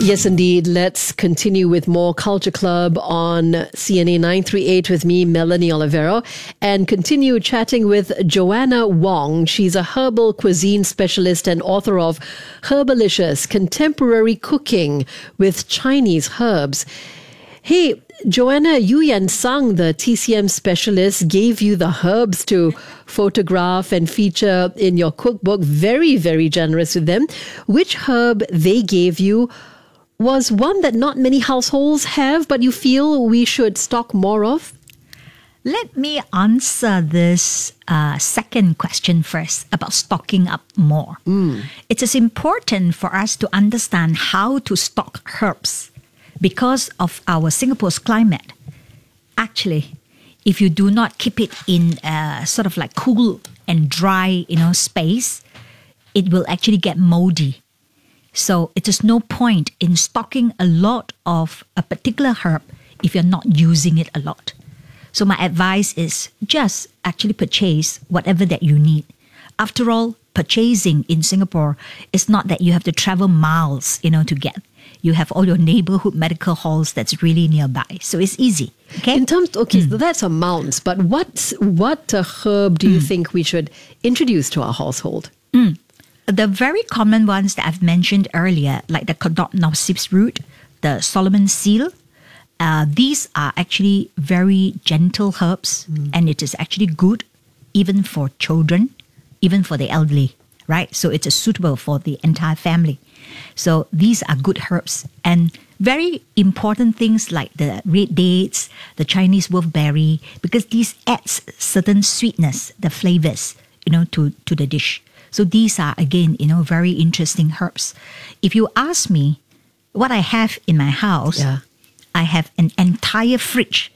Yes, indeed. Let's continue with more Culture Club on CNA 938 with me, Melanie Olivero, and continue chatting with Joanna Wong. She's a herbal cuisine specialist and author of Herbalicious, Contemporary Cooking with Chinese Herbs. Hey, Joanna, Yu Yan Sang, the TCM specialist, gave you the herbs to photograph and feature in your cookbook. Very, very generous with them. Which herb they gave you was one that not many households have, but you feel we should stock more of? Let me answer this second question first about stocking up more. It is important for us to understand how to stock herbs because of our Singapore's climate. Actually, if you do not keep it in a sort of like cool and dry, space, it will actually get moldy. So it is no point in stocking a lot of a particular herb if you're not using it a lot. So my advice is just actually purchase whatever that you need. After all, purchasing in Singapore is not that you have to travel miles, to get. You have all your neighborhood medical halls that's really nearby. So it's easy. Okay. In terms, so that's amounts, but what herb do you think we should introduce to our household? The very common ones that I've mentioned earlier, like the Kodok Nausips root, the Solomon seal, these are actually very gentle herbs, and it is actually good even for children, even for the elderly, right? So it is suitable for the entire family. So these are good herbs. And very important things like the red dates, the Chinese wolfberry, because these adds certain sweetness, the flavors, to the dish. So these are, again, very interesting herbs. If you ask me what I have in my house, I have an entire fridge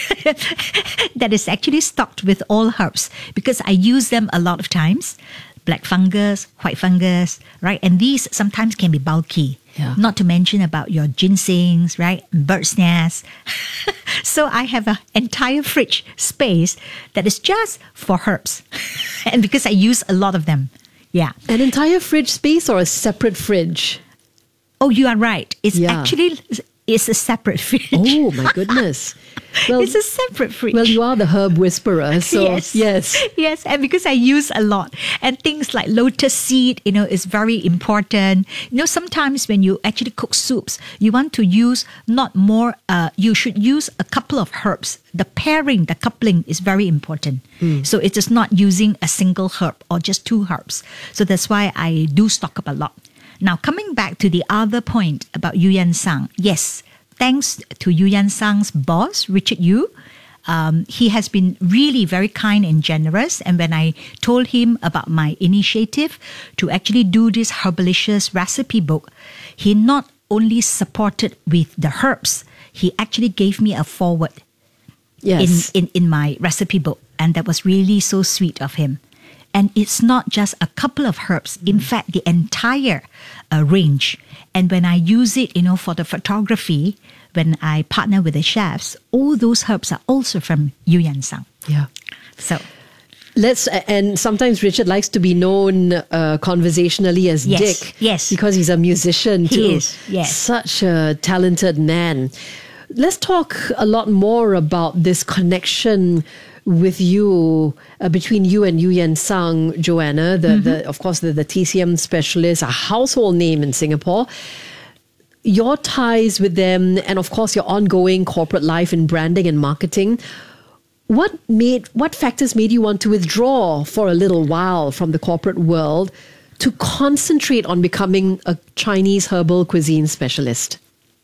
that is actually stocked with all herbs because I use them a lot of times. Black fungus, white fungus, right? And these sometimes can be bulky. Not to mention about your ginsengs, right? Bird's nest. So I have an entire fridge space that is just for herbs. And because I use a lot of them. Yeah. An entire fridge space or a separate fridge? Oh, you are right. It's a separate fridge. Oh, my goodness. Well, it's a separate fridge. Well, you are the herb whisperer, so yes. Yes, and because I use a lot. And things like lotus seed, is very important. Sometimes when you actually cook soups, you want to use not more, you should use a couple of herbs. The pairing, the coupling is very important. So it is not using a single herb or just two herbs. So that's why I do stock up a lot. Now, coming back to the other point about Yu Yan Sang, yes, thanks to Yu Yan Sang's boss, Richard Yu, he has been really very kind and generous. And when I told him about my initiative to actually do this Herbalicious recipe book, he not only supported with the herbs, he actually gave me a foreword in my recipe book. And that was really so sweet of him. And it's not just a couple of herbs. In fact, the entire range. And when I use it, for the photography, when I partner with the chefs, all those herbs are also from Yu Yan Sang. Yeah. So and sometimes Richard likes to be known conversationally as Dick. Yes. Because he's a musician too. He is, yes. Such a talented man. Let's talk a lot more about this connection with you, between you and Yu Yan Sang, Joanna, of course, the TCM specialist, a household name in Singapore. Your ties with them, and of course, your ongoing corporate life in branding and marketing. What factors made you want to withdraw for a little while from the corporate world to concentrate on becoming a Chinese herbal cuisine specialist?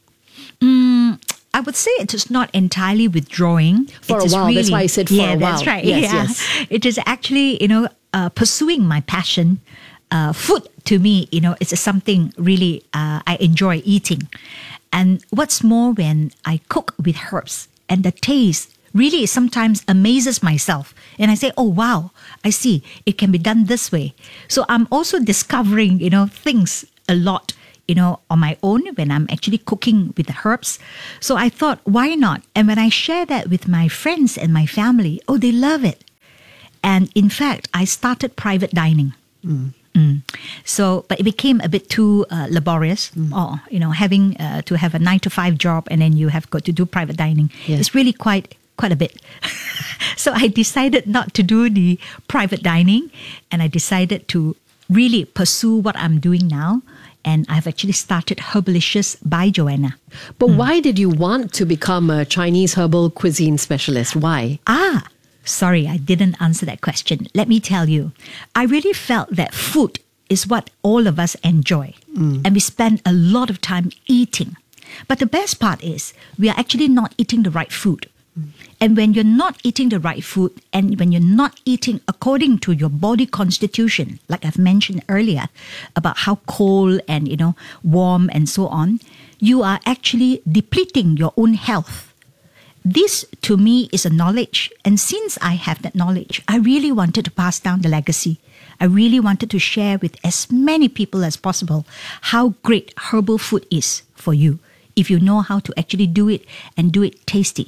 I would say it is not entirely withdrawing. For a while. That's why I said for a while. That's right. Yes. It is actually, pursuing my passion. Food to me, it's something really I enjoy eating. And what's more, when I cook with herbs and the taste really sometimes amazes myself. And I say, oh, wow, I see. It can be done this way. So I'm also discovering, things a lot on my own when I'm actually cooking with the herbs. So I thought, why not? And when I share that with my friends and my family, they love it. And in fact, I started private dining. So, but it became a bit too laborious, or having to have a 9 to 5 job, and then you have got to do private dining. Yeah. It's really quite a bit. So I decided not to do the private dining, and I decided to really pursue what I'm doing now. And I've actually started Herbalicious by Joanna. But why did you want to become a Chinese herbal cuisine specialist? Why? Sorry, I didn't answer that question. Let me tell you. I really felt that food is what all of us enjoy. And we spend a lot of time eating. But the best part is we are actually not eating the right food. And when you're not eating the right food, and when you're not eating according to your body constitution, like I've mentioned earlier, about how cold and, warm and so on, you are actually depleting your own health. This, to me, is a knowledge. And since I have that knowledge, I really wanted to pass down the legacy. I really wanted to share with as many people as possible how great herbal food is for you if you know how to actually do it and do it tasty.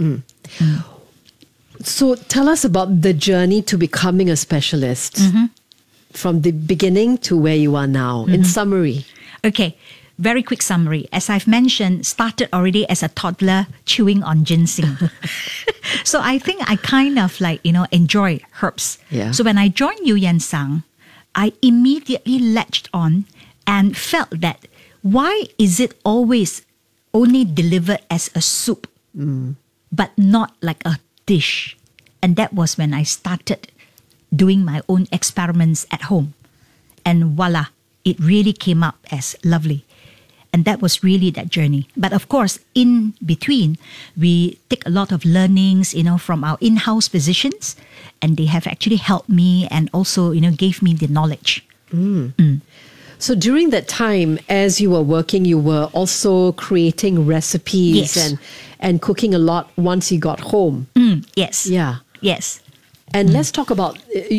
So tell us about the journey to becoming a specialist from the beginning to where you are now, in summary. Okay, very quick summary. As I've mentioned, started already as a toddler chewing on ginseng. So I think I kind of enjoy herbs. Yeah. So when I joined Eu Yan Sang, I immediately latched on and felt that why is it always only delivered as a soup? But not like a dish. And that was when I started doing my own experiments at home. And voila, it really came up as lovely. And that was really that journey. But of course, in between, we take a lot of learnings, from our in-house physicians. And they have actually helped me and also, gave me the knowledge. So during that time, as you were working, you were also creating recipes and cooking a lot once you got home. Yes. Yeah. Yes. And let's talk about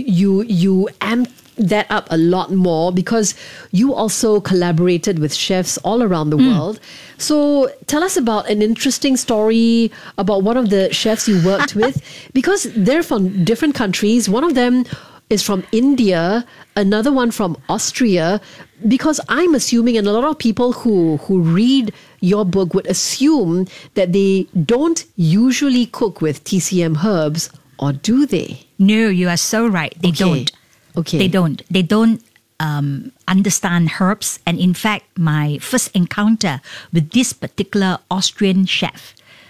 you amped that up a lot more because you also collaborated with chefs all around the world. So tell us about an interesting story about one of the chefs you worked with, because they're from different countries. One of them is from India, another one from Austria, because I'm assuming, and a lot of people who read your book would assume that they don't usually cook with TCM herbs, or do they? No, you are so right. They don't. Okay. They don't. They don't understand herbs. And in fact, my first encounter with this particular Austrian chef,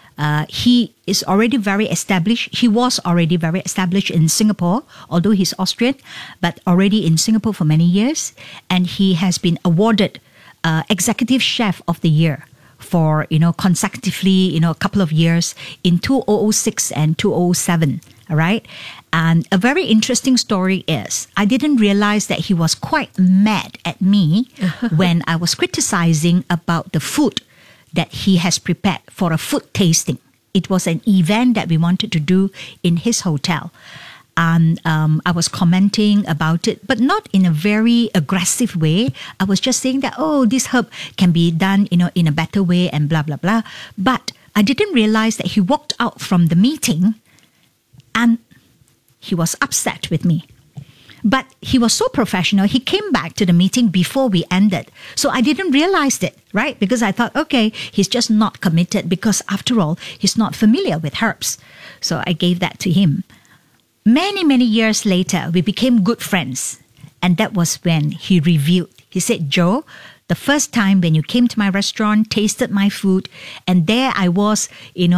he is already very established. He was already very established in Singapore, although he's Austrian, but already in Singapore for many years. And he has been awarded Executive Chef of the Year for, consecutively, a couple of years in 2006 and 2007. All right. And a very interesting story is I didn't realize that he was quite mad at me when I was criticizing about the food that he has prepared for a food tasting. It was an event that we wanted to do in his hotel. And I was commenting about it, but not in a very aggressive way. I was just saying that, this herb can be done, in a better way and blah, blah, blah. But I didn't realize that he walked out from the meeting and he was upset with me. But he was so professional, he came back to the meeting before we ended. So I didn't realize it, right? Because I thought, okay, he's just not committed because after all, he's not familiar with herbs. So I gave that to him. Many, many years later, we became good friends. And that was when he revealed, he said, Jo, the first time when you came to my restaurant, tasted my food, and there I was,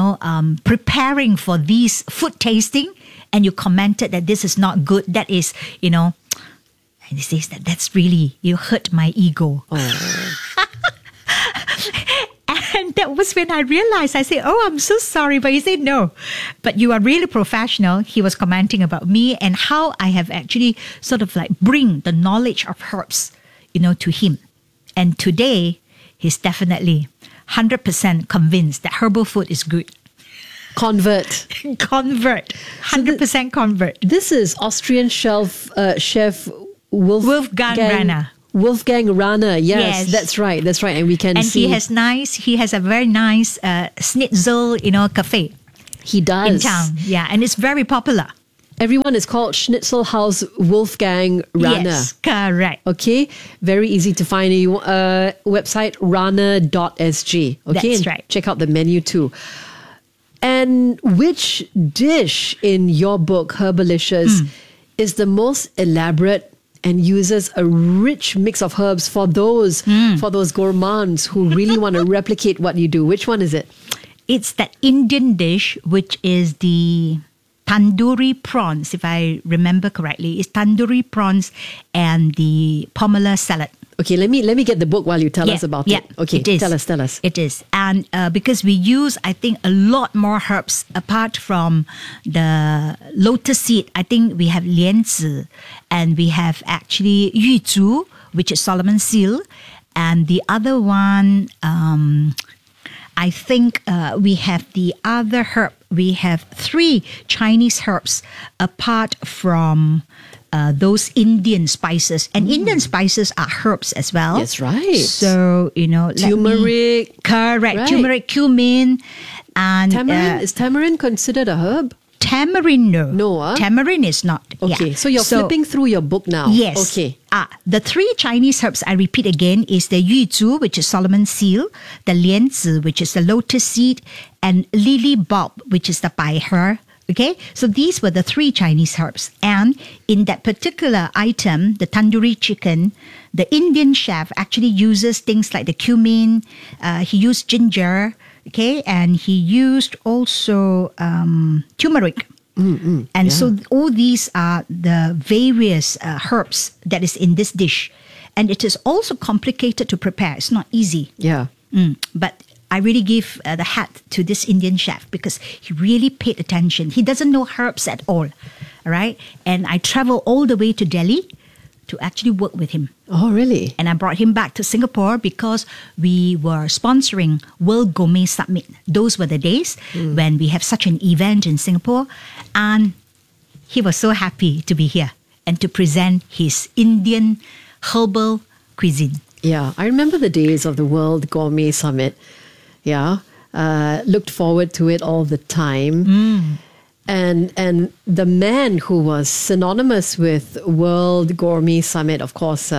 preparing for these food tasting, and you commented that this is not good. That is, and he says that's really, you hurt my ego. And that was when I realized, I said, I'm so sorry. But he said, no, but you are really professional. He was commenting about me and how I have actually sort of bring the knowledge of herbs, to him. And today, he's definitely 100% convinced that herbal food is good. Convert. 100% convert. This is Austrian chef Wolfgang Ranner. Wolfgang Ranner, yes, that's right. And we can see. And he has a very nice schnitzel, cafe. He does. In town, yeah. And it's very popular. Everyone is called Schnitzelhaus Wolfgang Rahner. Yes, correct. Okay, very easy to find. Website rahner.sg. Okay, That's and right. check out the menu too. And which dish in your book, Herbalicious, is the most elaborate and uses a rich mix of herbs for those gourmands who really want to replicate what you do? Which one is it? It's that Indian dish, which is the tandoori prawns, if I remember correctly. It's tandoori prawns and the pomelo salad. Okay, let me get the book while you tell us about it. Okay, it is. Tell us. It is. And because we use, I think, a lot more herbs apart from the lotus seed. I think we have lianzi and we have actually yuzhu, which is Solomon seal. And the other one, I think we have the other herb. We have 3 Chinese herbs apart from those Indian spices. And Indian spices are herbs as well. That's right. So, Turmeric. Correct. Right. Turmeric, cumin, and Tamarind. Is tamarind considered a herb? tamarind. No. No, Tamarind is not. Okay, Yeah. so you're flipping through your book now. Yes. Okay. The 3 Chinese herbs, I repeat again, is the yuzhu, which is Solomon seal, the lianzi, which is the lotus seed, and lily bulb, which is the baihe. Okay, so these were the 3 Chinese herbs. And in that particular item, the tandoori chicken, the Indian chef actually uses things like the cumin, he used ginger, okay, and he used also turmeric. And so all these are the various herbs that is in this dish. And it is also complicated to prepare. It's not easy. Yeah. But I really give the hat to this Indian chef because he really paid attention. He doesn't know herbs at all. All right. And I traveled all the way to Delhi to actually work with him. Oh, really? And I brought him back to Singapore because we were sponsoring World Gourmet Summit. Those were the days when we have such an event in Singapore. And he was so happy to be here and to present his Indian herbal cuisine. Yeah, I remember the days of the World Gourmet Summit. Yeah, looked forward to it all the time. And the man who was synonymous with World Gourmet Summit, of course,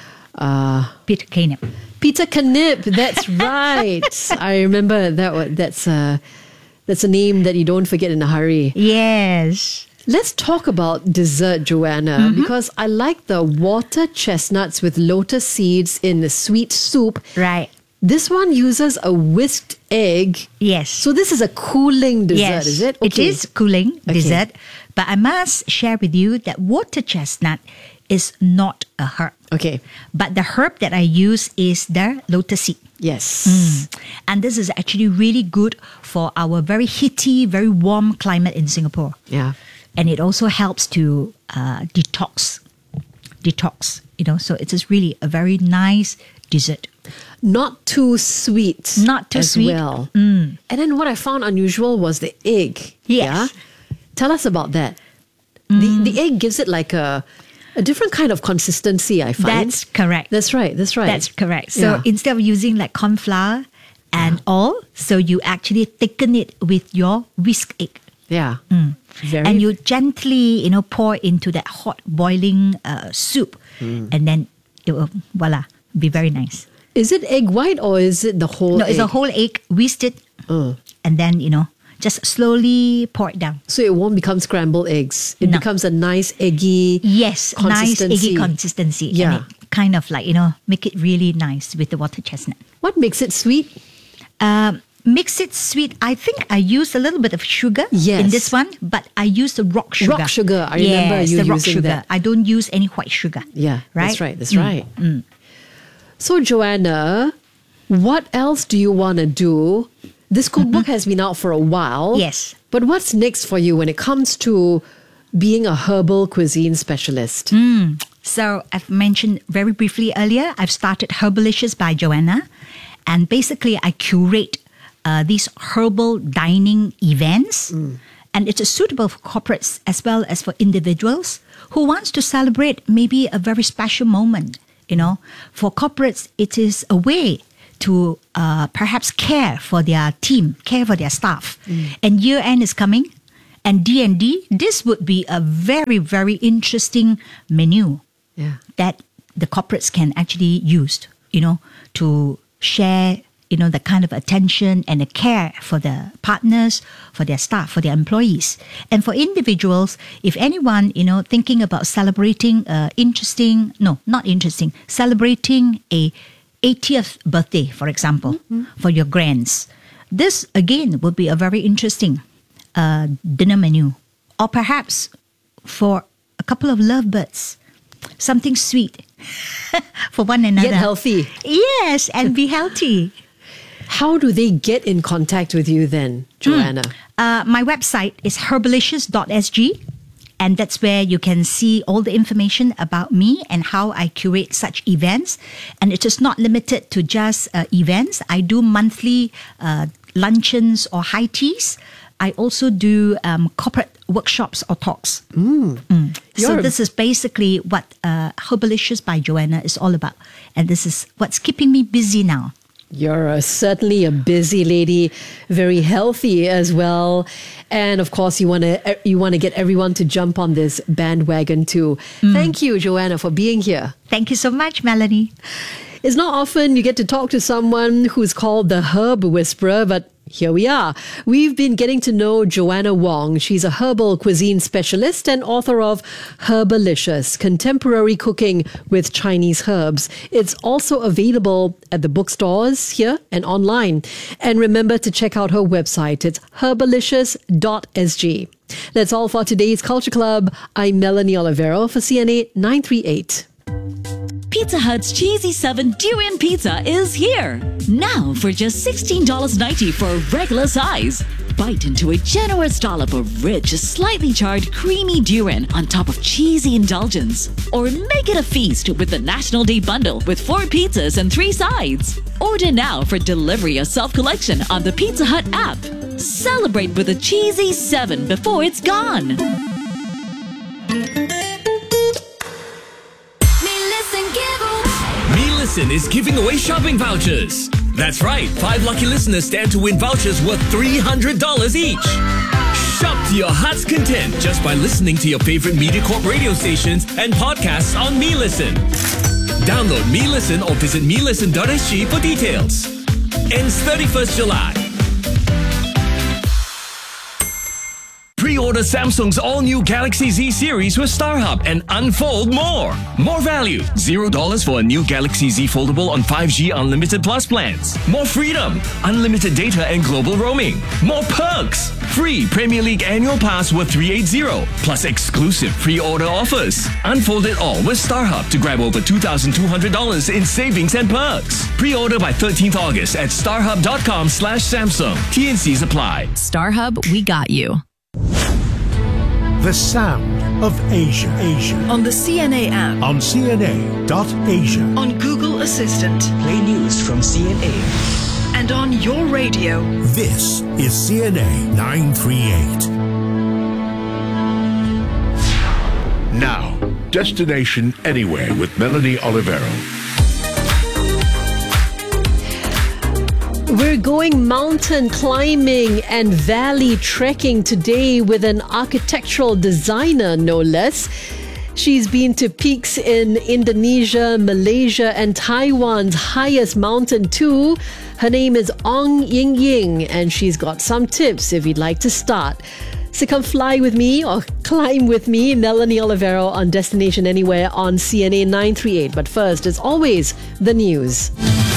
Peter Kniep. Peter Kniep. That's right. I remember that. That's a name that you don't forget in a hurry. Yes. Let's talk about dessert, Joanna, because I like the water chestnuts with lotus seeds in the sweet soup. Right. This one uses a whisked egg. Yes. So this is a cooling dessert, Yes, is it? it is cooling dessert. But I must share with you that water chestnut is not a herb. Okay. But the herb that I use is the lotus seed. Yes. And this is actually really good for our very heaty, very warm climate in Singapore. Yeah. And it also helps to detox, so it is really a very nice dessert. Not too sweet. Not too as sweet. well. And then what I found unusual was the egg. Yes. Yeah? Tell us about that. The egg gives it like a different kind of consistency, I find. That's correct. That's right. That's correct. So Yeah. instead of using like corn flour and all, so you actually thicken it with your whisk egg. Yeah. Very And you gently, pour into that hot boiling soup. And then it will, voila, be very nice. Is it egg white or is it the whole No, egg? it's a whole egg, whisked it, and then, just slowly pour it down. So it won't become scrambled eggs. It No. becomes a nice eggy Yes, nice consistency. eggy consistency. Yeah. And it kind of like, make it really nice with the water chestnut. What makes it sweet? Mix it sweet. I think I used a little bit of sugar Yes. in this one, but I used the rock sugar. Rock sugar. I remember yes, you the rock using sugar. that. I don't use any white sugar. Yeah, Right? That's right. So, Joanna, what else do you want to do? This cookbook has been out for a while. Yes. But what's next for you when it comes to being a herbal cuisine specialist? So I've mentioned very briefly earlier, I've started Herbalicious by Joanna. And basically, I curate these herbal dining events. And it's suitable for corporates as well as for individuals who wants to celebrate maybe a very special moment. For corporates, it is a way to perhaps care for their team, care for their staff. And year end is coming. and D&D, this would be a very, very interesting menu that the corporates can actually use, to share, the kind of attention and the care for the partners, for their staff, for their employees. And for individuals, if anyone, thinking about celebrating celebrating a 80th birthday, for example, for your grands. This, again, would be a very interesting dinner menu. Or perhaps for a couple of lovebirds, something sweet for one another. Get healthy. Yes, and be healthy. How do they get in contact with you then, Joanna? My website is herbalicious.sg, and that's where you can see all the information about me and how I curate such events. And it is not limited to just events. I do monthly luncheons or high teas. I also do corporate workshops or talks. So this is basically what Herbalicious by Joanna is all about. And this is what's keeping me busy now. You're certainly a busy lady, very healthy as well. And of course, you want to get everyone to jump on this bandwagon too. Thank you, Joanna, for being here. Thank you so much, Melanie. It's not often you get to talk to someone who's called the Herb Whisperer, but here we are. We've been getting to know Joanna Wong. She's a herbal cuisine specialist and author of Herbalicious, Contemporary Cooking with Chinese Herbs. It's also available at the bookstores here and online. And remember to check out her website. It's herbalicious.sg. That's all for today's Culture Club. I'm Melanie Olivero for CNA 938. Pizza Hut's Cheesy 7 Durian Pizza is here. Now for just $16.90 for a regular size. Bite into a generous dollop of rich, slightly charred, creamy durian on top of cheesy indulgence. Or make it a feast with the National Day Bundle with 4 pizzas and 3 sides. Order now for delivery or self-collection on the Pizza Hut app. Celebrate with a Cheesy 7 before it's gone. Listen is giving away shopping vouchers. That's right, 5 lucky listeners stand to win vouchers worth $300 each. Shop to your heart's content just by listening to your favorite MediaCorp radio stations and podcasts on MeListen. Download MeListen or visit melisten.sg for details. Ends 31st July. Pre-order Samsung's all-new Galaxy Z series with StarHub and unfold more. More value, $0 for a new Galaxy Z foldable on 5G Unlimited Plus plans. More freedom, unlimited data and global roaming. More perks, free Premier League annual pass worth $380, plus exclusive pre-order offers. Unfold it all with StarHub to grab over $2,200 in savings and perks. Pre-order by 13th August at starhub.com/Samsung. TNCs apply. StarHub, we got you. The sound of Asia. On the CNA app. On CNA.Asia. On Google Assistant. Play news from CNA. And on your radio. This is CNA 938. Now, Destination Anywhere with Melanie Olivero. We're going mountain climbing and valley trekking today with an architectural designer, no less. She's been to peaks in Indonesia, Malaysia, and Taiwan's highest mountain too. Her name is Ong Ying Ying, and she's got some tips if you'd like to start. So come fly with me or climb with me, Melanie Olivero, on Destination Anywhere on CNA 938. But first, as always, the news.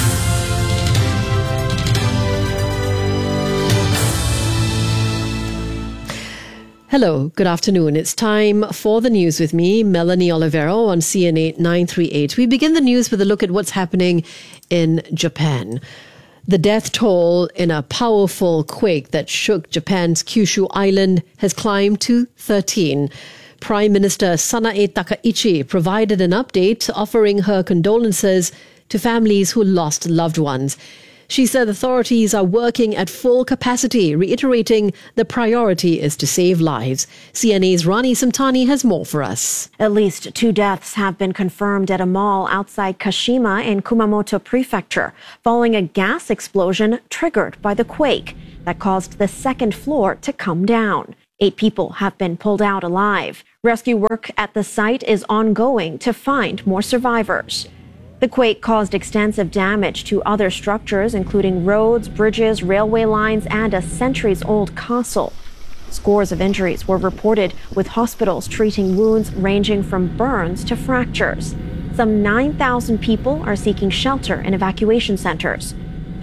Hello, good afternoon. It's time for the news with me, Melanie Olivero, on CNA 938. We begin the news with a look at what's happening in Japan. The death toll in a powerful quake that shook Japan's Kyushu Island has climbed to 13. Prime Minister Sanae Takaichi provided an update offering her condolences to families who lost loved ones. She said authorities are working at full capacity, reiterating the priority is to save lives. CNA's Rani Samtani has more for us. At least 2 deaths have been confirmed at a mall outside Kashima in Kumamoto Prefecture, following a gas explosion triggered by the quake that caused the second floor to come down. 8 people have been pulled out alive. Rescue work at the site is ongoing to find more survivors. The quake caused extensive damage to other structures, including roads, bridges, railway lines, and a centuries-old castle. Scores of injuries were reported, with hospitals treating wounds ranging from burns to fractures. Some 9,000 people are seeking shelter in evacuation centers.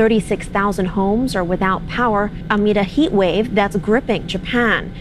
36,000 homes are without power amid a heat wave that's gripping Japan.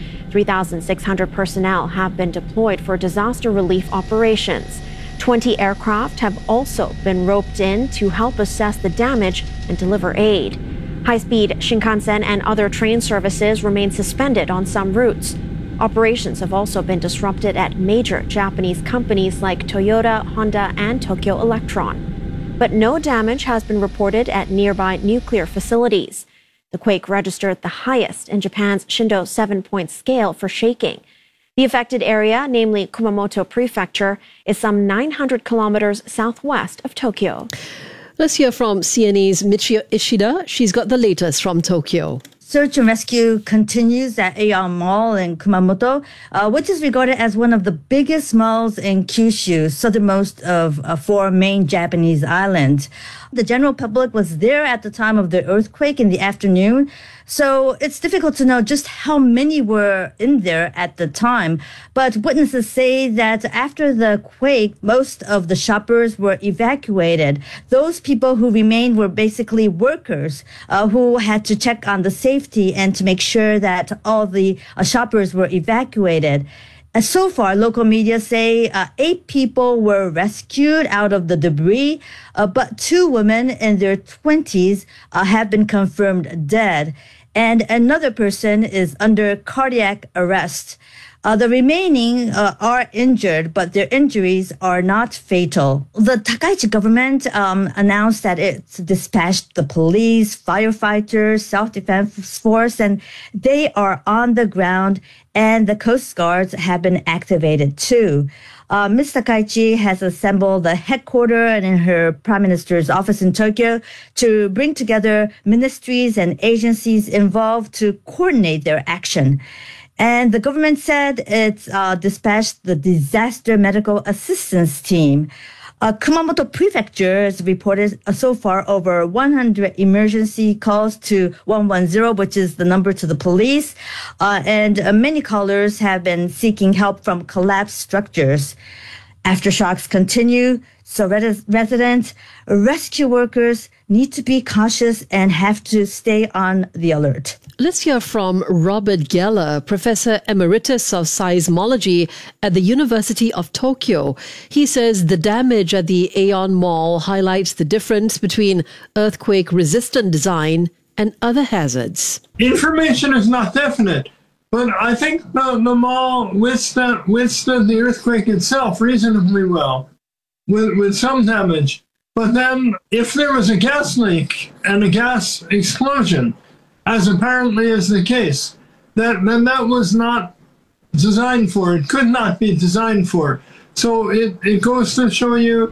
3,600 personnel have been deployed for disaster relief operations. 20 aircraft have also been roped in to help assess the damage and deliver aid. High-speed Shinkansen and other train services remain suspended on some routes. Operations have also been disrupted at major Japanese companies like Toyota, Honda, and Tokyo Electron. But no damage has been reported at nearby nuclear facilities. The quake registered the highest in Japan's Shindo 7-point scale for shaking. The affected area, namely Kumamoto Prefecture, is some 900 kilometers southwest of Tokyo. Let's hear from CNA's Michio Ishida. She's got the latest from Tokyo. Search and rescue continues at Aeon Mall in Kumamoto, which is regarded as one of the biggest malls in Kyushu, southernmost of 4 main Japanese islands. The general public was there at the time of the earthquake in the afternoon, so it's difficult to know just how many were in there at the time. But witnesses say that after the quake, most of the shoppers were evacuated. Those people who remained were basically workers who had to check on the safety and to make sure that all the shoppers were evacuated. So far, local media say 8 people were rescued out of the debris, but 2 women in their 20s have been confirmed dead, and another person is under cardiac arrest. The remaining are injured, but their injuries are not fatal. The Takaichi government announced that it's dispatched the police, firefighters, self-defense force, and they are on the ground, and the Coast Guards have been activated too. Ms. Takaichi has assembled the headquarters in her Prime Minister's office in Tokyo to bring together ministries and agencies involved to coordinate their action. And the government said it's dispatched the Disaster Medical Assistance Team. Kumamoto Prefecture has reported so far over 100 emergency calls to 110, which is the number to the police. And many callers have been seeking help from collapsed structures. Aftershocks continue, so residents, rescue workers need to be cautious and have to stay on the alert. Let's hear from Robert Geller, Professor Emeritus of Seismology at the University of Tokyo. He says the damage at the Aeon Mall highlights the difference between earthquake-resistant design and other hazards. Information is not definite, but I think the mall withstood the earthquake itself reasonably well, with some damage. But then, if there was a gas leak and a gas explosion, as apparently is the case, then that was not designed for. It could not be designed for. So it goes to show you,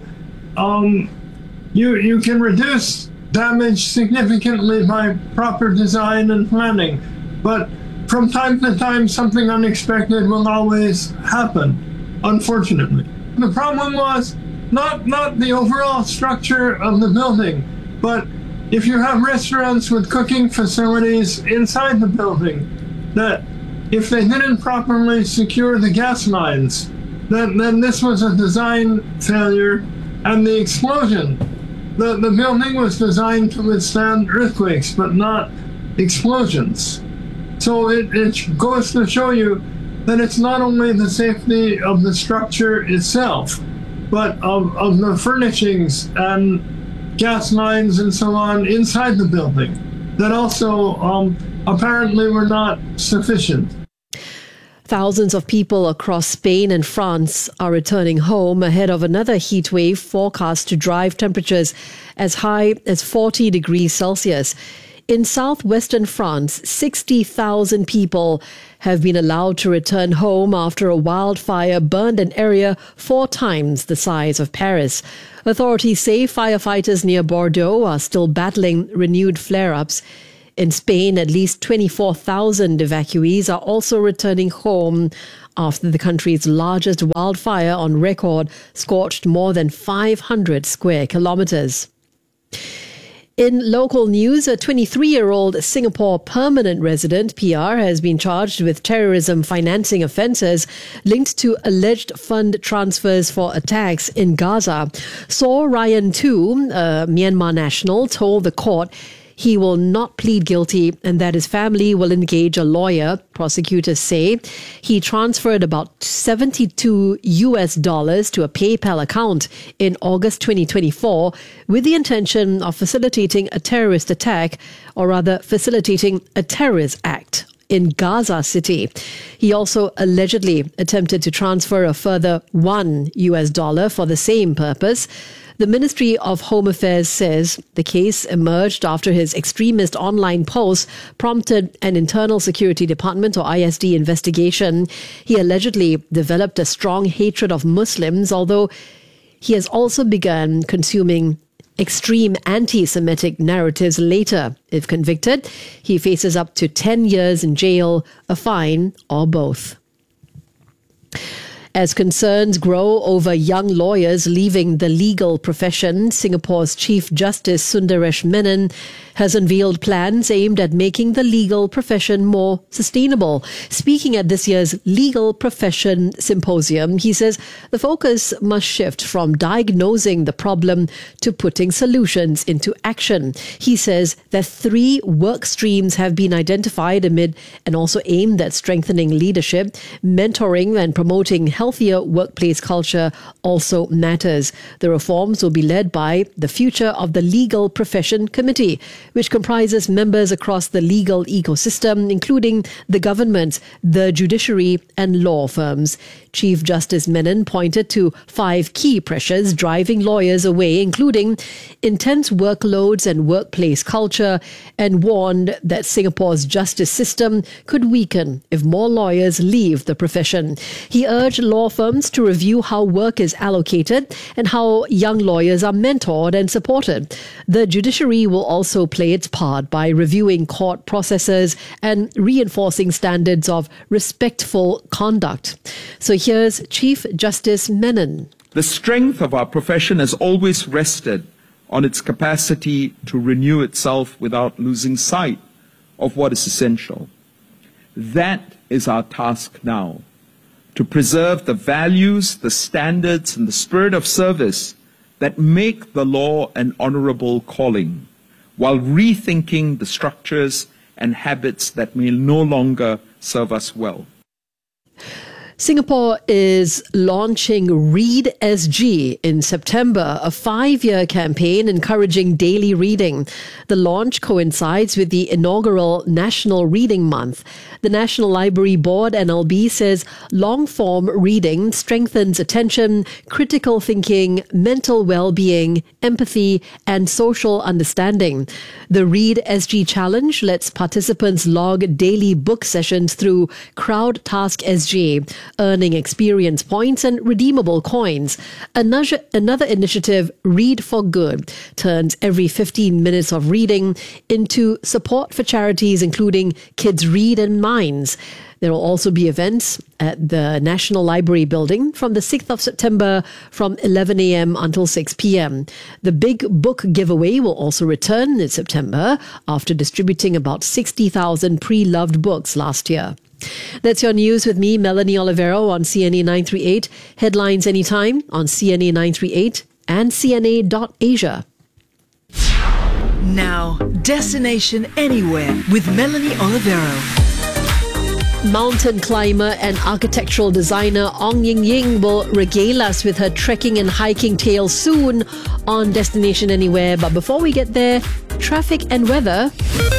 you can reduce damage significantly by proper design and planning. But from time to time, something unexpected will always happen, unfortunately. The problem was not the overall structure of the building, but if you have restaurants with cooking facilities inside the building, that if they didn't properly secure the gas lines, then this was a design failure. And the explosion, the building was designed to withstand earthquakes, but not explosions. So it goes to show you that it's not only the safety of the structure itself, but of the furnishings and gas lines and so on inside the building that also apparently were not sufficient. Thousands of people across Spain and France are returning home ahead of another heat wave forecast to drive temperatures as high as 40 degrees Celsius. In southwestern France, 60,000 people have been allowed to return home after a wildfire burned an area 4 times the size of Paris. Authorities say firefighters near Bordeaux are still battling renewed flare-ups. In Spain, at least 24,000 evacuees are also returning home after the country's largest wildfire on record scorched more than 500 square kilometers. In local news, a 23-year-old Singapore permanent resident, PR, has been charged with terrorism financing offences linked to alleged fund transfers for attacks in Gaza. Saw Ryan Tu, a Myanmar national, told the court he will not plead guilty and that his family will engage a lawyer. Prosecutors say he transferred about $72 to a PayPal account in August 2024 with the intention of facilitating a terrorist attack, or rather facilitating a terrorist act in Gaza City. He also allegedly attempted to transfer a further $1 for the same purpose. The Ministry of Home Affairs says the case emerged after his extremist online posts prompted an Internal Security Department or ISD investigation. He allegedly developed a strong hatred of Muslims, although he has also begun consuming extreme anti-Semitic narratives later. If convicted, he faces up to 10 years in jail, a fine, or both. As concerns grow over young lawyers leaving the legal profession, Singapore's Chief Justice Sundaresh Menon has unveiled plans aimed at making the legal profession more sustainable. Speaking at this year's Legal Profession Symposium, he says the focus must shift from diagnosing the problem to putting solutions into action. He says that 3 work streams have been identified amid and also aimed at strengthening leadership, mentoring and promoting healthier workplace culture also matters. The reforms will be led by the Future of the Legal Profession Committee, which comprises members across the legal ecosystem, including the government, the judiciary and law firms. Chief Justice Menon pointed to 5 key pressures driving lawyers away, including intense workloads and workplace culture, and warned that Singapore's justice system could weaken if more lawyers leave the profession. He urged law firms to review how work is allocated and how young lawyers are mentored and supported. The judiciary will also play its part by reviewing court processes and reinforcing standards of respectful conduct. So here's Chief Justice Menon. The strength of our profession has always rested on its capacity to renew itself without losing sight of what is essential. That is our task now, to preserve the values, the standards, and the spirit of service that make the law an honorable calling, while rethinking the structures and habits that may no longer serve us well. Singapore is launching Read SG in September, a 5-year campaign encouraging daily reading. The launch coincides with the inaugural National Reading Month. The National Library Board, NLB, says long-form reading strengthens attention, critical thinking, mental well-being, empathy, and social understanding. The Read SG Challenge lets participants log daily book sessions through Crowd Task SG, earning experience points and redeemable coins. Another initiative, Read for Good, turns every 15 minutes of reading into support for charities including Kids Read and Minds. There will also be events at the National Library building from the 6th of September from 11 a.m. until 6 p.m. The Big Book Giveaway will also return in September after distributing about 60,000 pre-loved books last year. That's your news with me, Melanie Olivero, on CNA 938. Headlines anytime on CNA 938 and CNA.Asia. Now, Destination Anywhere with Melanie Olivero. Mountain climber and architectural designer Ong Ying Ying will regale us with her trekking and hiking tales soon on Destination Anywhere. But before we get there, traffic and weather.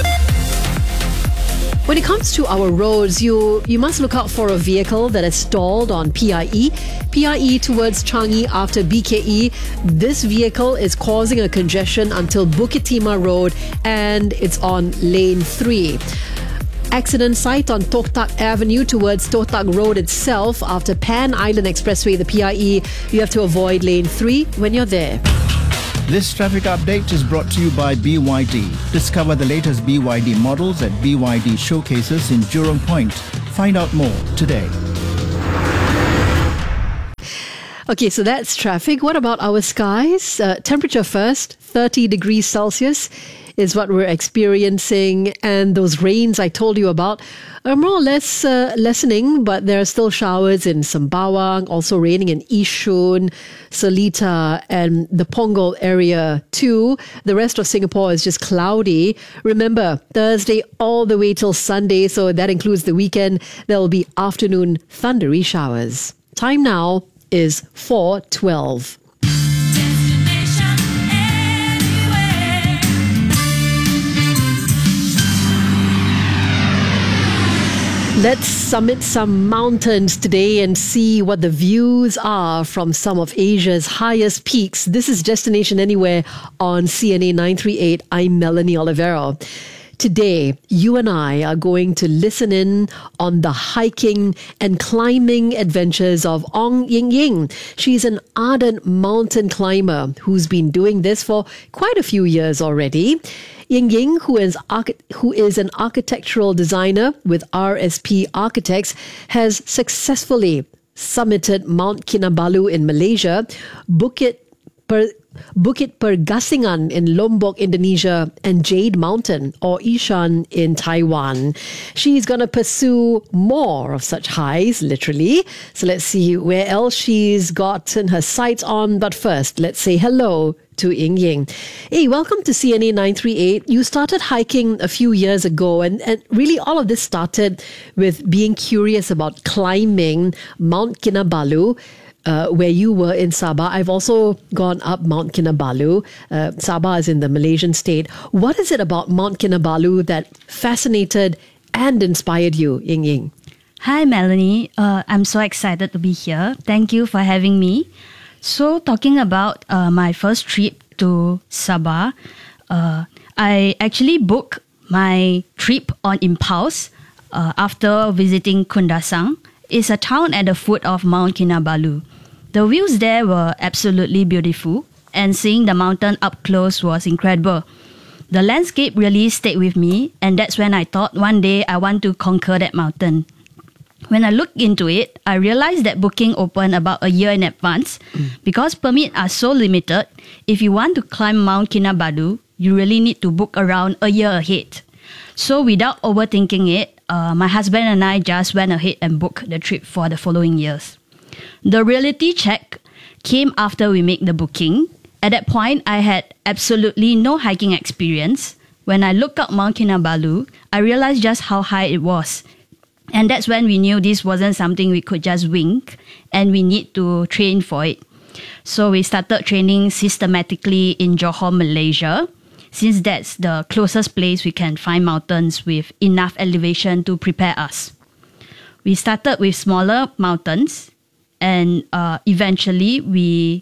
When it comes to our roads, you must look out for a vehicle that is stalled on PIE towards Changi after BKE. This vehicle is causing a congestion until Bukit Timah Road, and it's on lane 3. Accident site on Tok Tak Avenue towards Tok Tak Road itself after Pan Island Expressway, the PIE. You have to avoid lane 3 when you're there. This traffic update is brought to you by BYD. Discover the latest BYD models at BYD showcases in Jurong Point. Find out more today. Okay, so that's traffic. What about our skies? Temperature first, 30 degrees Celsius is what we're experiencing. And those rains I told you about are more or less lessening, but there are still showers in Sembawang, also raining in Yishun, Seletar, and the Punggol area too. The rest of Singapore is just cloudy. Remember, Thursday all the way till Sunday, so that includes the weekend, there will be afternoon thundery showers. Time now is 4:12. Let's summit some mountains today and see what the views are from some of Asia's highest peaks. This is Destination Anywhere on CNA 938. I'm Melanie Olivero. Today, you and I are going to listen in on the hiking and climbing adventures of Ong Ying Ying. She's an ardent mountain climber who's been doing this for quite a few years already. Ying Ying, who is an architectural designer with RSP Architects, has successfully summited Mount Kinabalu in Malaysia, Bukit Pergasingan in Lombok, Indonesia, and Jade Mountain or Ishan in Taiwan. She's going to pursue more of such highs, literally. So let's see where else she's gotten her sights on. But first, let's say hello to Ying Ying. Hey, welcome to CNA 938. You started hiking a few years ago, and really all of this started with being curious about climbing Mount Kinabalu, where you were in Sabah. I've also gone up Mount Kinabalu. Sabah is in the Malaysian state. What is it about Mount Kinabalu that fascinated and inspired you, Ying Ying? Hi, Melanie. I'm so excited to be here. Thank you for having me. So, talking about my first trip to Sabah, I actually booked my trip on impulse after visiting Kundasang. It's a town at the foot of Mount Kinabalu. The views there were absolutely beautiful, and seeing the mountain up close was incredible. The landscape really stayed with me, and that's when I thought one day I want to conquer that mountain. When I looked into it, I realized that booking opened about a year in advance. Because permits are so limited, if you want to climb Mount Kinabalu, you really need to book around a year ahead. So without overthinking it, my husband and I just went ahead and booked the trip for the following years. The reality check came after we made the booking. At that point, I had absolutely no hiking experience. When I looked up Mount Kinabalu, I realized just how high it was. And that's when we knew this wasn't something we could just wing, and we need to train for it. So we started training systematically in Johor, Malaysia, since that's the closest place we can find mountains with enough elevation to prepare us. We started with smaller mountains, and eventually we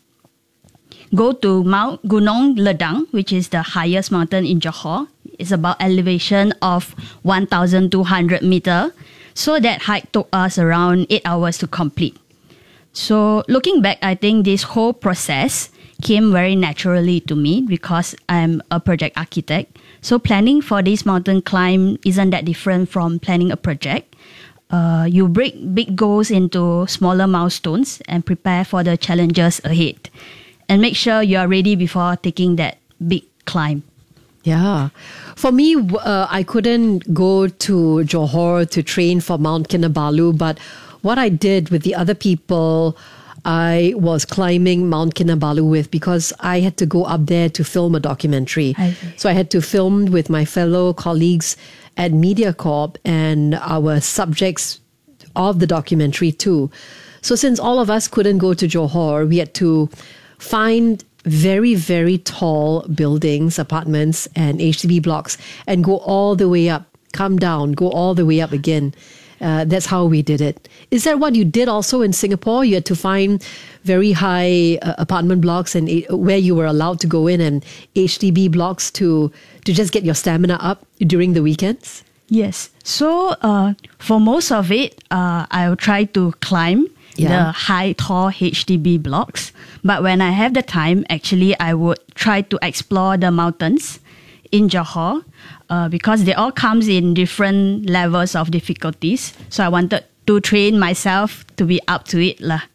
go to Mount Gunung Ledang, which is the highest mountain in Johor. It's about elevation of 1,200 meters. So that hike took us around 8 hours to complete. So looking back, I think this whole process came very naturally to me because I'm a project architect. So planning for this mountain climb isn't that different from planning a project. You break big goals into smaller milestones and prepare for the challenges ahead. And make sure you are ready before taking that big climb. Yeah. For me, I couldn't go to Johor to train for Mount Kinabalu, but what I did with the other people I was climbing Mount Kinabalu with, because I had to go up there to film a documentary. So I had to film with my fellow colleagues at MediaCorp and our subjects of the documentary too. So since all of us couldn't go to Johor, we had to find very, very tall buildings, apartments and HDB blocks and go all the way up, come down, go all the way up again. That's how we did it. Is that what you did also in Singapore? You had to find very high apartment blocks and where you were allowed to go in, and HDB blocks to just get your stamina up during the weekends? Yes. So for most of it, I'll try to climb the high, tall HDB blocks. But when I have the time, actually, I would try to explore the mountains in Johor because they all comes in different levels of difficulties. So I wanted to train myself to be up to it lah.